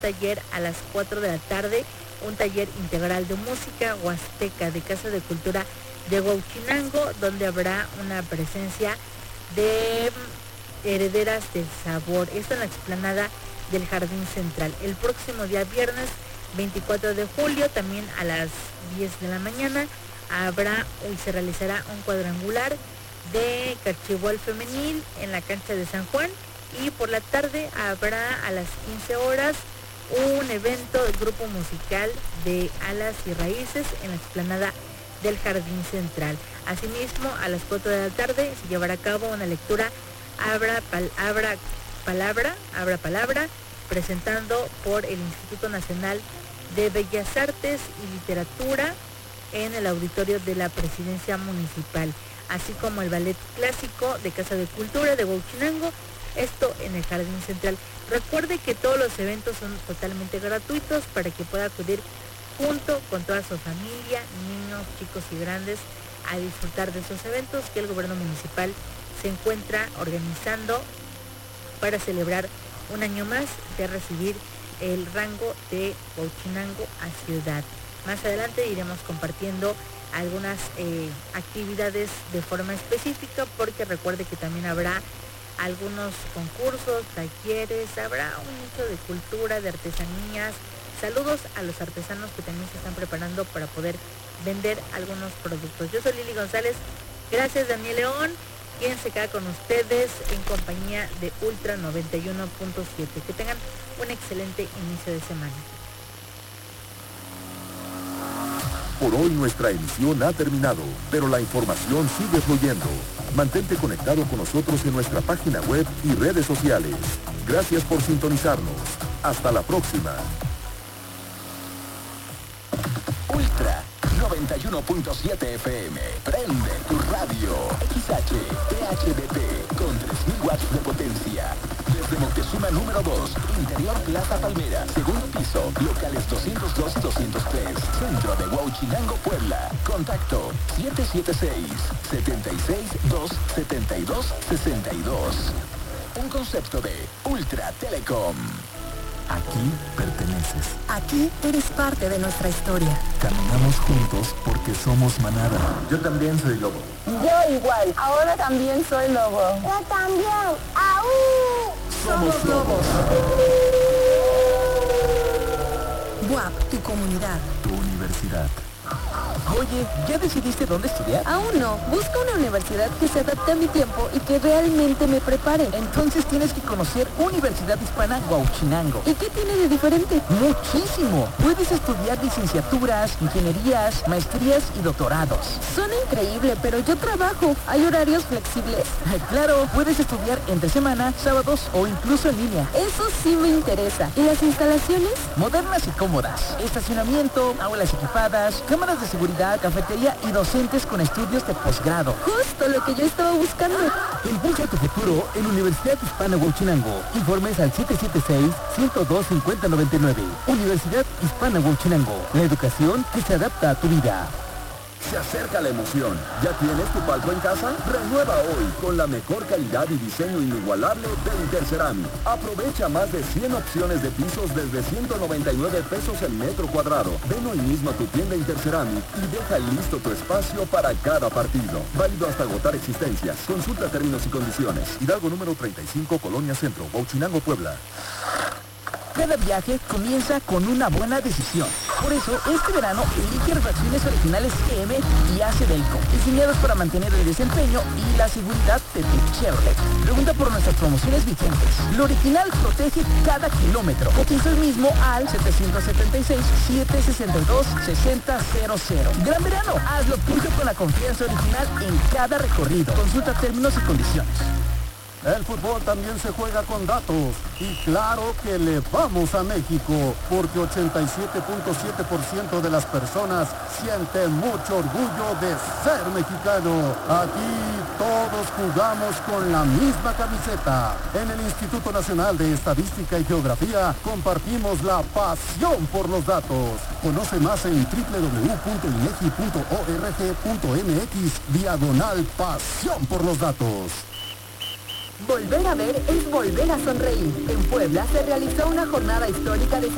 taller a las 4 de la tarde, un taller integral de música huasteca de Casa de Cultura de Huauchinango, donde habrá una presencia de herederas del sabor. Esto en la explanada del Jardín Central. El próximo día viernes 24 de julio, también a las 10 de la mañana, se realizará un cuadrangular de cachibol femenil en la cancha de San Juan, y por la tarde habrá a las 15 horas un evento del grupo musical de Alas y Raíces en la explanada del Jardín Central. Asimismo, a las 4 de la tarde se llevará a cabo una lectura Abra Palabra, presentando por el Instituto Nacional de Bellas Artes y Literatura en el auditorio de la Presidencia Municipal, así como el ballet clásico de Casa de Cultura de Huauchinango, esto en el Jardín Central. Recuerde que todos los eventos son totalmente gratuitos para que pueda acudir junto con toda su familia, niños, chicos y grandes, a disfrutar de esos eventos que el gobierno municipal se encuentra organizando para celebrar un año más de recibir el rango de Huauchinango a ciudad. Más adelante iremos compartiendo algunas actividades de forma específica, porque recuerde que también habrá algunos concursos, talleres, habrá un nicho de cultura, de artesanías. Saludos a los artesanos que también se están preparando para poder vender algunos productos. Yo soy Lili González, gracias Daniel León, quien se queda con ustedes en compañía de Ultra 91.7. Que tengan un excelente inicio de semana. Por hoy nuestra emisión ha terminado, pero la información sigue fluyendo. Mantente conectado con nosotros en nuestra página web y redes sociales. Gracias por sintonizarnos. Hasta la próxima. Ultra 91.7 FM. Prende tu radio. XH, THDT, con 3000 watts de potencia. Desde Moctezuma número 2, Interior Plaza Palmera, segundo piso, locales 202 y 203, centro de Huauchinango, Puebla. Contacto 776-272-6262. Un concepto de Ultra Telecom. Aquí perteneces. Aquí eres parte de nuestra historia. Caminamos juntos porque somos manada. Yo también soy lobo. Yo igual. Ahora también soy lobo. Yo también. ¡Aú! Somos lobos. WAP, tu comunidad. Tu universidad. Oye, ¿ya decidiste dónde estudiar? Aún no. Busco una universidad que se adapte a mi tiempo y que realmente me prepare. Entonces tienes que conocer Universidad Hispana Huauchinango. ¿Y qué tiene de diferente? Muchísimo. Puedes estudiar licenciaturas, ingenierías, maestrías y doctorados. Suena increíble, pero yo trabajo. ¿Hay horarios flexibles? Claro, puedes estudiar entre semana, sábados o incluso en línea. Eso sí me interesa. ¿Y las instalaciones? Modernas y cómodas. Estacionamiento, aulas equipadas, cámaras de seguridad, cafetería y docentes con estudios de posgrado. Justo lo que yo estaba buscando. Impulsa tu futuro en Universidad Hispana Huauchinango. Informes al 776-102-5099. Universidad Hispana Huauchinango. La educación que se adapta a tu vida. Se acerca la emoción. ¿Ya tienes tu palco en casa? Renueva hoy con la mejor calidad y diseño inigualable de Interceramic. Aprovecha más de 100 opciones de pisos desde 199 pesos el metro cuadrado. Ven hoy mismo a tu tienda Interceramic y deja listo tu espacio para cada partido. Válido hasta agotar existencias. Consulta términos y condiciones. Hidalgo número 35, Colonia Centro, Huauchinango, Puebla. Cada viaje comienza con una buena decisión. Por eso, este verano, elige refacciones originales GM y AC Delco, diseñados para mantener el desempeño y la seguridad de tu Chevrolet. Pregunta por nuestras promociones vigentes. Lo original protege cada kilómetro. Cotiza el mismo al 776-762-6000. Gran verano, hazlo tuyo con la confianza original en cada recorrido. Consulta términos y condiciones. El fútbol también se juega con datos y claro que le vamos a México porque 87.7% de las personas sienten mucho orgullo de ser mexicano. Aquí todos jugamos con la misma camiseta. En el Instituto Nacional de Estadística y Geografía compartimos la pasión por los datos. Conoce más en www.inegi.org.mx/pasión por los datos. Volver a ver es volver a sonreír. En Puebla se realizó una jornada histórica de